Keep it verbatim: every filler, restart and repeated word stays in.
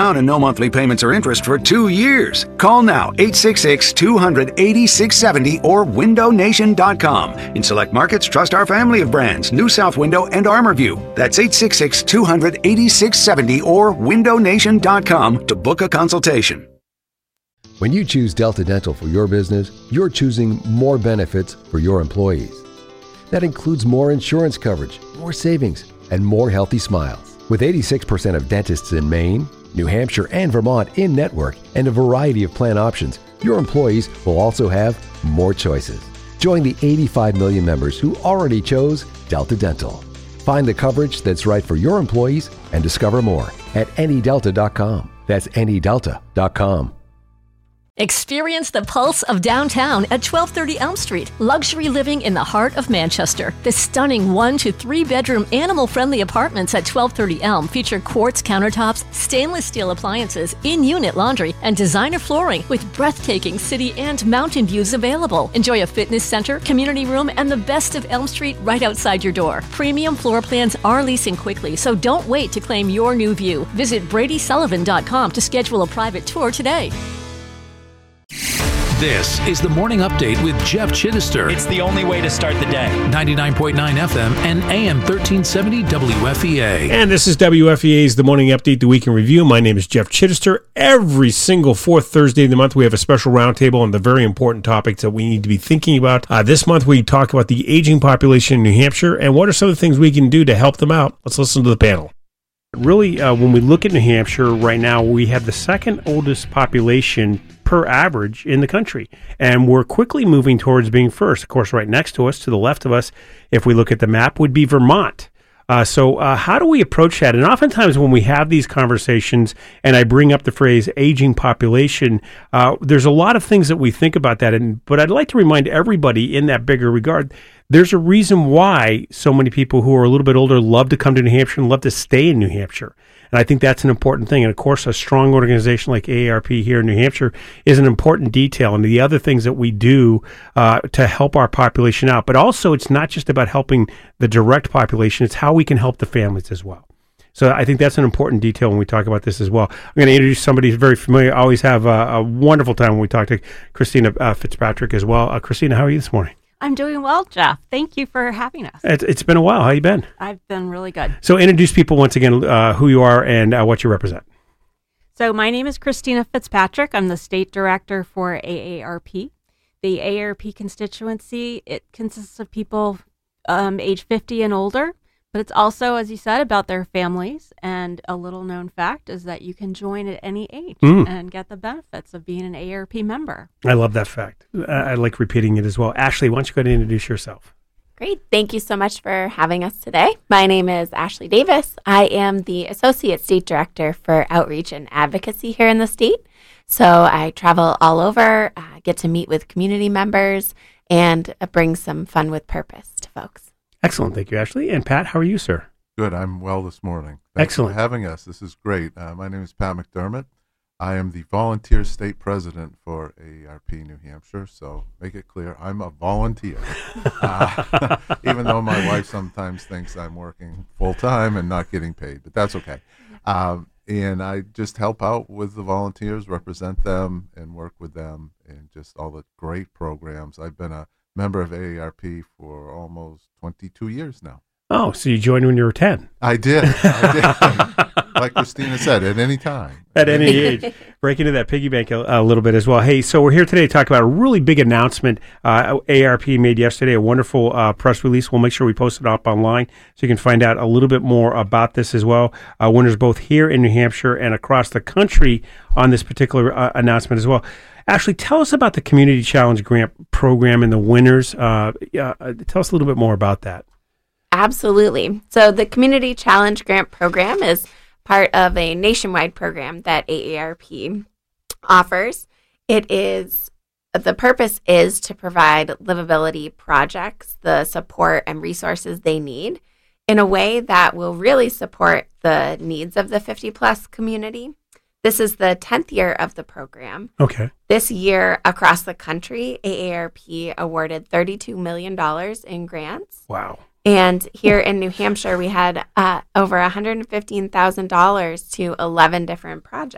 down and no monthly payments or interest for two years. Call now, eight six six, two hundred, eighty-six seventy or window nation dot com. In select markets, trust our family of brands, New South Window and ArmorView. That's eight six six, two hundred, eighty-six seventy or window nation dot com to book a consultation. When you choose Delta Dental for your business, you're choosing more benefits for your employees. That includes more insurance coverage, more savings, and more healthy smiles. With eighty-six percent of dentists in Maine, New Hampshire, and Vermont in network and a variety of plan options, your employees will also have more choices. Join the eighty-five million members who already chose Delta Dental. Find the coverage that's right for your employees and discover more at any delta dot com. That's any delta dot com. Experience the pulse of downtown at twelve thirty Elm Street. Luxury living in the heart of Manchester. The stunning one to three bedroom animal-friendly apartments at twelve thirty Elm feature quartz countertops, stainless steel appliances, in-unit laundry, and designer flooring with breathtaking city and mountain views available. Enjoy a fitness center, community room, and the best of Elm Street right outside your door. Premium floor plans are leasing quickly, so don't wait to claim your new view. Visit Brady Sullivan dot com to schedule a private tour today. This is the Morning Update with Jeff Chittister. It's the only way to start the day. ninety-nine point nine F M and A M thirteen seventy W F E A. And this is W F E A's The Morning Update, the Week in Review. My name is Jeff Chittister. Every single fourth Thursday of the month, we have a special roundtable on the very important topics that we need to be thinking about. Uh, this month, we talk about the aging population in New Hampshire and what are some of the things we can do to help them out. Let's listen to the panel. Really, uh, when we look at New Hampshire right now, we have the second oldest population per average in the country. And we're quickly moving towards being first. Of course, right next to us, to the left of us, if we look at the map, would be Vermont. Uh, so uh, how do we approach that? And oftentimes when we have these conversations and I bring up the phrase aging population, uh, there's a lot of things that we think about that. And but I'd like to remind everybody in that bigger regard, there's a reason why so many people who are a little bit older love to come to New Hampshire and love to stay in New Hampshire. And I think that's an important thing. And of course, a strong organization like A A R P here in New Hampshire is an important detail. And the other things that we do uh, to help our population out. But also, it's not just about helping the direct population. It's how we can help the families as well. So I think that's an important detail when we talk about this as well. I'm going to introduce somebody who's very familiar. I always have a, a wonderful time when we talk to Christina uh, Fitzpatrick as well. Uh, Christina, how are you this morning? I'm doing well, Jeff. Thank you for having us. It's, it's been a while. How you been? I've been really good. So introduce people once again uh, who you are and uh, what you represent. So my name is Christina Fitzpatrick. I'm the state director for A A R P. The A A R P constituency, it consists of people um, age fifty and older, but it's also, as you said, about their families. And a little known fact is that you can join at any age mm. and get the benefits of being an A A R P member. I love that fact. I, I like repeating it as well. Ashley, why don't you go ahead and introduce yourself? Great. Thank you so much for having us today. My name is Ashley Davis. I am the Associate State Director for Outreach and Advocacy here in the state. So I travel all over, uh, get to meet with community members, and uh, bring some fun with purpose to folks. Excellent. Thank you, Ashley. And Pat, how are you, sir? Good. I'm well this morning. Thanks Excellent. for having us. This is great. Uh, my name is Pat McDermott. I am the volunteer state president for A A R P New Hampshire, so make it clear, I'm a volunteer. uh, even though my wife sometimes thinks I'm working full-time and not getting paid, but that's okay. Um, and I just help out with the volunteers, represent them, and work with them, and just all the great programs. I've been a member of A A R P for almost twenty-two years now. Oh, so you joined when you were ten. I did. I did. Like Christina said, at any time. At any age. Break into that piggy bank a, a little bit as well. Hey, so we're here today to talk about a really big announcement uh, A A R P made yesterday, a wonderful uh, press release. We'll make sure we post it up online so you can find out a little bit more about this as well. Uh, winners both here in New Hampshire and across the country on this particular uh, announcement as well. Ashley, tell us about the Community Challenge Grant Program and the winners. Uh, uh, tell us a little bit more about that. Absolutely. So the Community Challenge Grant Program is part of a nationwide program that A A R P offers. It is, the purpose is to provide livability projects, the support and resources they need in a way that will really support the needs of the fifty plus community. This is the tenth year of the program. Okay. This year, across the country, A A R P awarded thirty-two million dollars in grants. Wow. And here in New Hampshire, we had uh, over one hundred fifteen thousand dollars to eleven different projects.